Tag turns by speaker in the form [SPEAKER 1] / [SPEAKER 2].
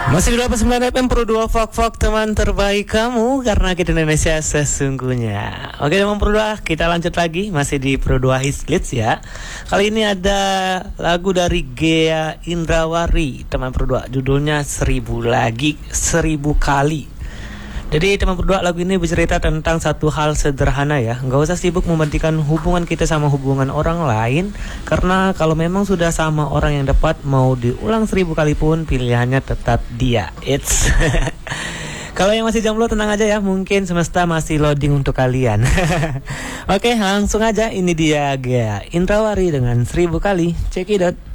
[SPEAKER 1] Masih di 89 FM Pro 2 Fak teman terbaik kamu, karena kita Indonesia sesungguhnya. Oke teman Pro 2, kita lanjut lagi. Masih di Pro 2 Hits ya. Kali ini ada lagu dari Ghea Indrawari teman Pro 2. Judulnya 1000 lagi 1000 kali. Jadi teman berdua, lagu ini bercerita tentang satu hal sederhana ya. Nggak usah sibuk membandingkan hubungan kita sama hubungan orang lain, karena kalau memang sudah sama orang yang dapat, mau diulang 1000 kali pun pilihannya tetap dia. It's kalau yang masih jomblo tenang aja ya, mungkin semesta masih loading untuk kalian. Oke, langsung aja, ini dia Ghea Indrawari dengan 1000 kali. Check it out.